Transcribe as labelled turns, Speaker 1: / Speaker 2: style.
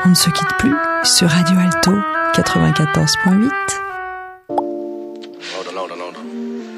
Speaker 1: On ne se quitte plus sur Radio Alto 94.8.
Speaker 2: Hold on.